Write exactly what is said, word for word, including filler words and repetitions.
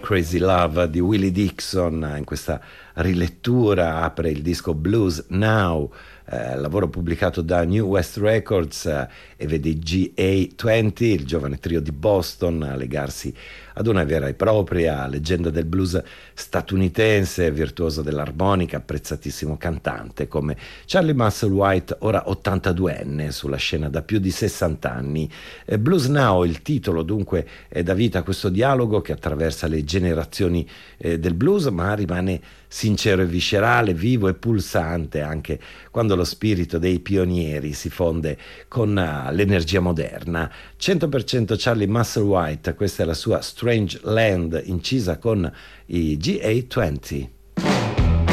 Crazy Love di Willie Dixon. In questa rilettura apre il disco Blues Now, eh, lavoro pubblicato da New West Records, eh, e vede G A venti, il giovane trio di Boston, a legarsi ad una vera e propria leggenda del blues statunitense, virtuoso dell'armonica, apprezzatissimo cantante come Charlie Musselwhite, ora ottantaduenne sulla scena da più di sessanta anni. Eh, Blues Now, il titolo, dunque eh, dà vita a questo dialogo che attraversa le generazioni eh, del blues, ma rimane sincero e viscerale, vivo e pulsante anche quando lo spirito dei pionieri si fonde con uh, l'energia moderna. cento per cento Charlie Musselwhite, questa è la sua Strange Land, incisa con i G A venti.